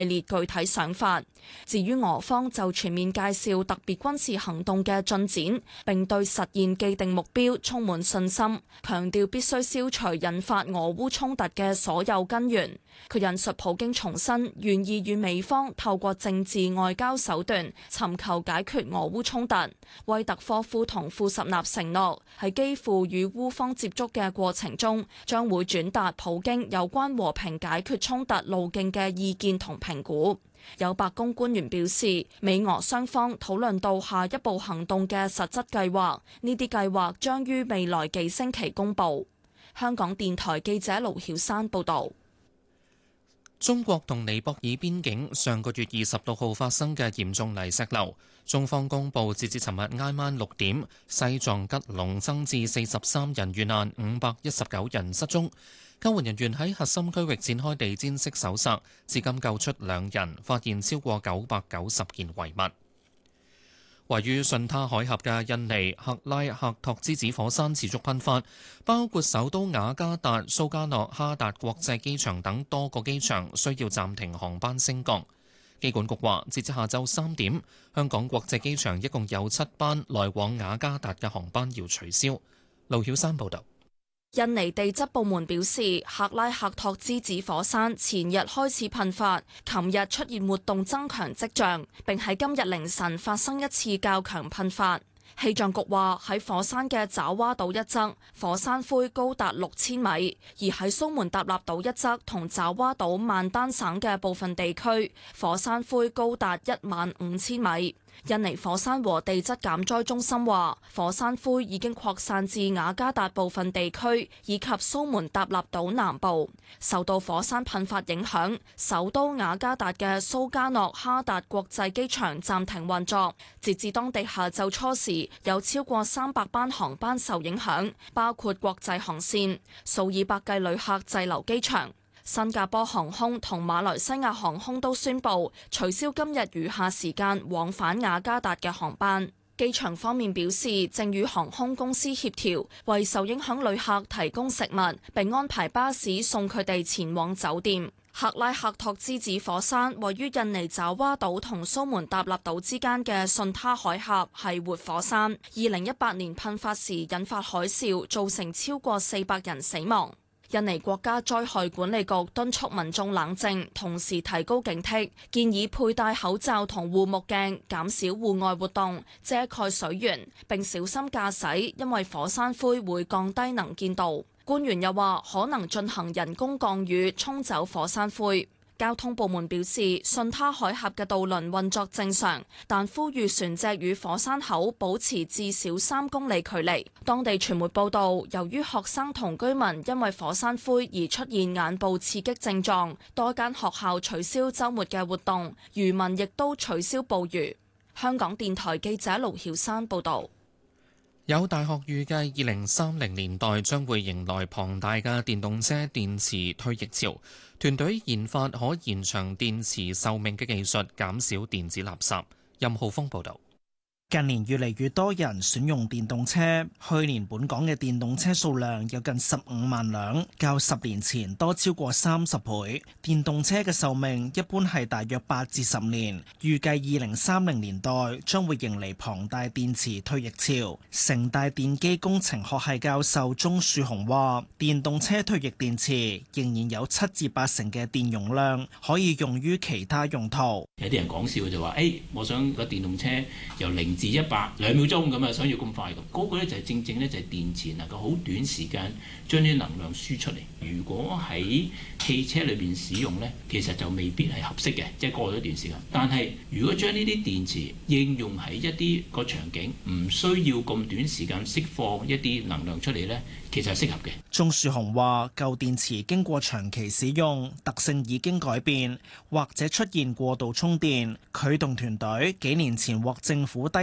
列具體想法。至於俄方就全面介紹特別軍事行動嘅進展，並對實現既定目標充滿信心，強調必須消除引發俄烏衝突嘅所有根源。佢引述普京重申願意與美方透過政治外交手段尋求解決俄烏衝突。威特科夫同庫什納承諾喺基輔與烏方接觸嘅過程中，將會轉達普京有關和平解決衝突路徑嘅意見同評估。有白宮官員表示，美俄雙方討論到下一步行動嘅實質計劃，呢啲計劃將於未來幾星期公佈。香港電台記者盧曉珊報導。 中國同尼泊爾邊境上個月26號發生嘅嚴重泥石流，中方公佈截至尋日挨晚6點，西藏吉隆增至43人遇難，519人失蹤。救援人員喺核心區域展開地毯式搜索，至今救出2人，發現超過990件遺物。位於順他海峽嘅印尼克拉克托之子火山持續噴發，包括首都雅加達、蘇加諾哈達國際機場等多個機場需要暫停航班升降。機管局話，截至下晝3點，香港國際機場一共有7班來往雅加達嘅航班要取消。盧曉山報導。 印尼地質部門表示，克拉克托之子火山前日開始噴發，琴日出現活動增強跡象，並喺今日凌晨發生一次較強噴發。氣象局話，喺火山嘅爪哇島一側，火山灰高達6000米；而喺蘇門答臘島一側同爪哇島曼丹省嘅部分地區，火山灰高達15000米。印尼火山和地質減災中心話，火山灰已經擴散至雅加達部分地區以及蘇門答臘島南部。受到火山噴發影響，首都雅加達嘅蘇加諾哈達國際機場暫停運作。截至當地下晝初時，有超過300班航班受影響，包括國際航線，數以百計旅客滯留機場。新加坡航空同馬來西亞航空都宣布取消今日餘下時間往返雅加達嘅航班。機場方面表示，正與航空公司協調，為受影響旅客提供食物，並安排巴士送佢哋前往酒店。克拉克托之子火山位於印尼爪哇島同蘇門答臘島之間嘅順他海峽，係活火山。2018年噴發時引發海嘯，造成超過400人死亡。印尼國家災害管理局敦促民眾冷靜，同時提高警惕，建議佩戴口罩同護目鏡，減少戶外活動，遮蓋水源，並小心駕駛，因為火山灰會降低能見度。官員又話，可能進行人工降雨，沖走火山灰。交通部門表示，順他海峽嘅渡輪運作正常，但呼籲船隻與火山口保持至少3公里距離。當地傳媒報道，由於學生同居民因為火山灰而出現眼部刺激症狀，多間學校取消週末嘅活動，漁民亦都取消捕魚。香港電台記者盧曉珊報導。 有大學預計2030年代將會迎來龐大嘅電動車電池退役潮，團隊研發可延長電池壽命嘅技術，減少電子垃圾。任浩峰報導。 近年越嚟越多人選用電動車，去年本港嘅電動車數量有近15萬輛，較10年前多超過30倍。電動車嘅壽命一般係大約8至10年，預計2030年代將會迎嚟龐大電池退役潮。城大電機工程學系教授鍾樹雄話，電動車退役電池仍然有7至8成嘅電容量可以用於其他用途。 有啲人講笑就話，我想個電動車由0至100 2秒鐘咁啊，想要咁快咁，嗰個咧就係正正咧就係電池能夠好短時間將啲能量輸出嚟。如果喺汽車裏邊使用咧，其實就未必係合適嘅，即係過咗一段時間。但係如果將呢啲電池應用喺一啲個場景，唔需要咁短時間釋放一啲能量出嚟咧，其實係適合嘅。 鍾樹雄話：舊電池經過長期使用，特性已經改變，或者出現過度充電。佢同團隊幾年前獲政府低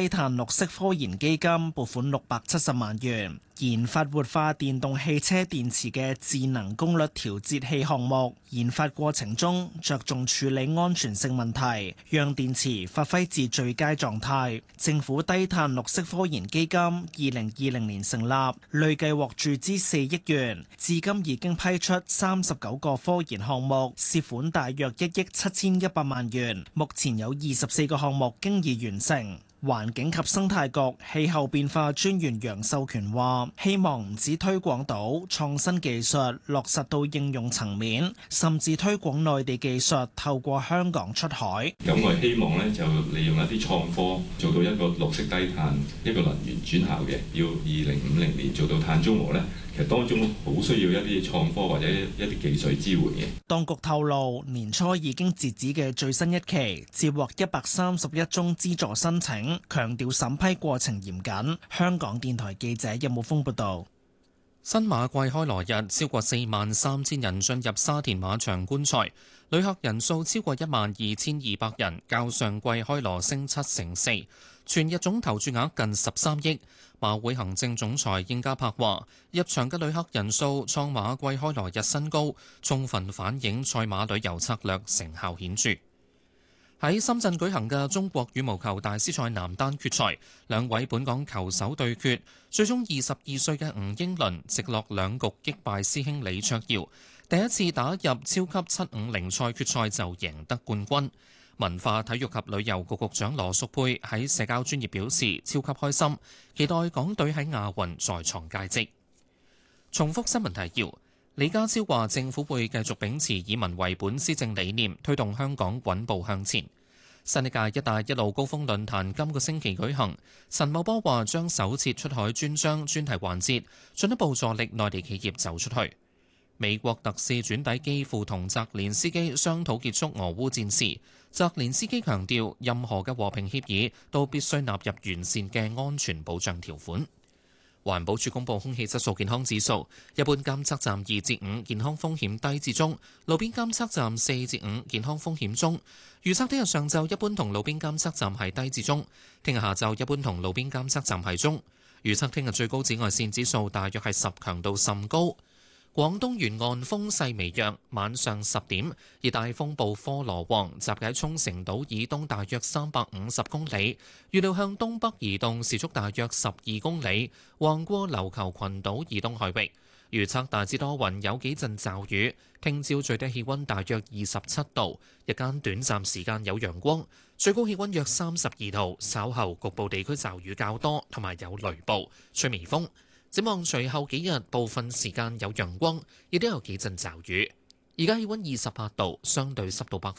低碳綠色科研基金撥款670萬元，研發活化電動汽車電池嘅智能功率調節器項目。研發過程中着重處理安全性問題，讓電池發揮至最佳狀態。政府低碳綠色科研基金2020年成立，累計獲注資4億元，至今已經批出39個科研項目，涉款大約1億7100萬元。目前有24個項目經已完成。環境及生態局氣候變化專員楊秀權話，希望唔止推廣到創新技術落實到應用層面，甚至推廣內地技術透過香港出海。 咁我哋希望咧就利用一啲創科做到一個綠色低碳一個能源轉效嘅，要2050年做到碳中和咧。其實當中好需要一啲創科或者一啲技術支援嘅。 當局透露，年初已經截止嘅最新一期接獲131宗資助申請，強調審批過程嚴謹。香港電台記者任武峰報道。 新馬季開鑼日，超過43000人進入沙田馬場觀賽，旅客人數超過12200人，較上季開鑼升4%，全日總投注額近13億。馬會行政總裁應家柏話：入場嘅旅客人數創馬季開鑼日新高，充分反映賽馬旅遊策略成效顯著。喺深圳舉行嘅中國羽毛球大師賽男單決賽，兩位本港球手對決，最終22歲嘅吳英倫直落兩局擊敗師兄李卓耀，第一次打入超級750賽決賽就贏得冠軍。文化體育及旅遊局局長羅淑佩喺社交專頁表示超級開心，期待港隊喺亞運再創佳績。重複新聞提要，李家超話政府會繼續秉持以民為本施政理念，推動香港穩步向前。新一屆「一帶一路」高峰論壇今個星期舉行，陳茂波話將首設出海專章專題環節，進一步助力內地企業走出去。美國特使轉抵基輔同澤連斯基商討結束俄烏戰事，澤連斯基強調任何嘅和平協議都必須納入完善嘅安全保障條款。環保署公布空氣質素健康指數，一般監測站2至5，健康風險低至中；路邊監測站4至5，健康風險中。預測聽日上晝一般同路邊監測站係低至中，聽日下晝一般同路邊監測站係中。預測聽日最高紫外線指數大約係10，強度甚高。廣東沿岸風勢微弱，晚上10點，熱帶風暴科羅旺集結喺沖繩島以東大約350公里，預料向東北移動，時速大約12公里，橫過琉球群島以東海域。預測大致多雲，有幾陣驟雨。聽朝最低氣温大約27度，日間短暫時間有陽光，最高氣温約32度。稍後局部地區驟雨較多，同埋有雷暴，吹微風。展望隨後幾日，部分時間有陽光，亦都有幾陣驟雨。而家氣温28度，相對濕度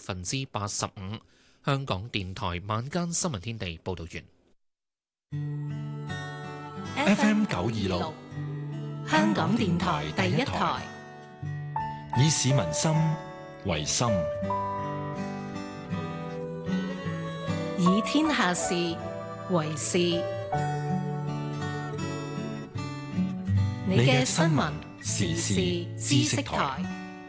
85%。香港電台晚間新聞天地報道完。 FM 926，香港電台第一台，以市民心為心， 以天下事為事。你嘅新聞時事知識台。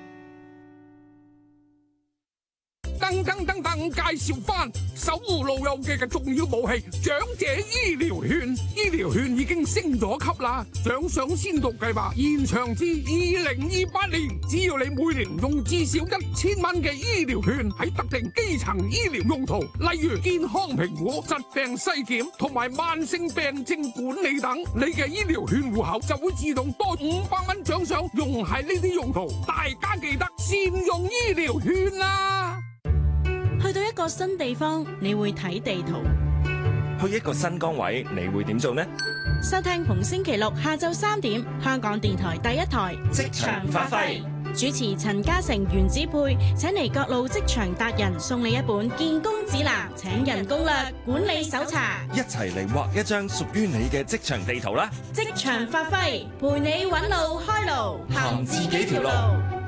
等介紹翻守護老友記嘅重要武器——長者醫療券。醫療券已經升咗級啦，獎賞先導計劃延長至2028年。只要你每年用至少1000蚊嘅醫療券喺特定基層醫療用途，例如健康評估、疾病篩檢同埋慢性病症管理等，你嘅醫療券戶口就會自動多500蚊獎賞，用喺呢啲用途。大家記得善用醫療券啦！ 去到一個新地方，你會睇地圖； 去一個新崗位，你會點做呢？ 收聽逢星期六下晝3點，香港電台第一台職場發揮， 主持陳嘉誠、袁子佩，請嚟各路職場達人，送你一本見工指南、請人攻略、管理手冊， 一齊嚟畫一張屬於你嘅職場地圖啦！ 職場發揮，陪你揾路開路， 行自己條路。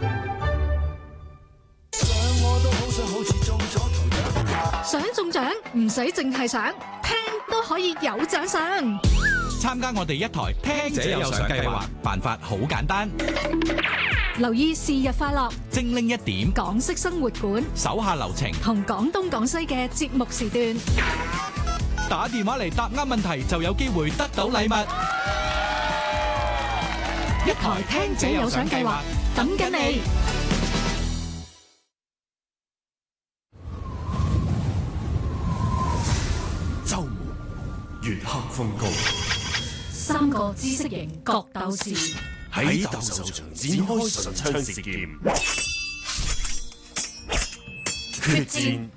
想中獎唔使淨係想，聽都可以有獎賞。 參加我哋一台聽者有獎計劃，辦法好簡單。 留意是日快樂， 精靈一點， 港式生活館， 手下留情， 同廣東廣西嘅節目時段。 打電話嚟答啱問題就有機會得到禮物。 一台聽者有獎計劃，等緊你。 周末月黑風高 ，3個知識型角鬥士喺鬥獸場展開唇槍舌劍，決戰